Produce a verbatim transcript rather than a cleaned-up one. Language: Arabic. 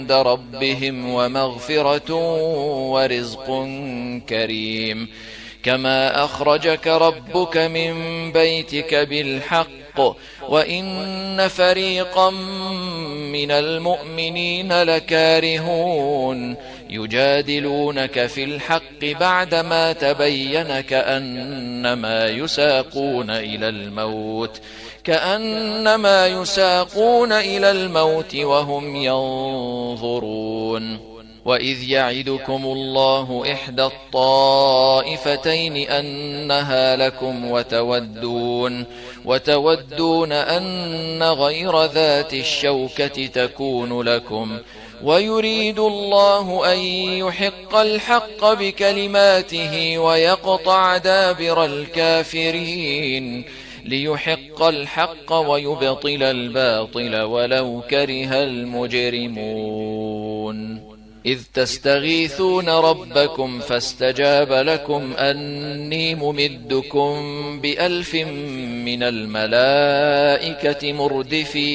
عند ربهم ومغفرة ورزق كريم. كما أخرجك ربك من بيتك بالحق وإن فريقا من المؤمنين لكارهون يجادلونك في الحق بعدما تبين كأنما يساقون إلى الموت كأنما يساقون إلى الموت وهم ينظرون. وإذ يعدكم الله إحدى الطائفتين أنها لكم وتودون, وتودون أن غير ذات الشوكة تكون لكم ويريد الله أن يحق الحق بكلماته ويقطع دابر الكافرين ليحق الحق ويبطل الباطل ولو كره المجرمون. إذ تستغيثون ربكم فاستجاب لكم أني ممدكم بألف من الملائكة مردفين